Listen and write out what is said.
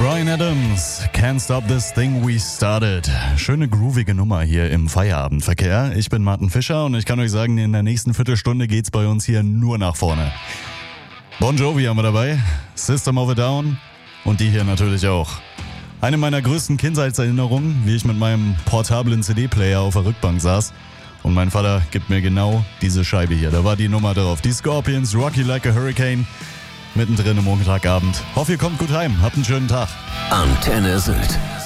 Bryan Adams, Can't Stop This Thing We Started. Schöne groovige Nummer hier im Feierabendverkehr. Ich bin Martin Fischer und ich kann euch sagen, in der nächsten Viertelstunde geht's bei uns hier nur nach vorne. Bon Jovi haben wir dabei, System of a Down und die hier natürlich auch. Eine meiner größten Kindheitserinnerungen, wie ich mit meinem portablen CD-Player auf der Rückbank saß und mein Vater gibt mir genau diese Scheibe hier. Da war die Nummer drauf. Die Scorpions, Rocky Like a Hurricane. Mittendrin im Montagabend. Hoffe, ihr kommt gut heim. Habt einen schönen Tag. Antenne Sylt.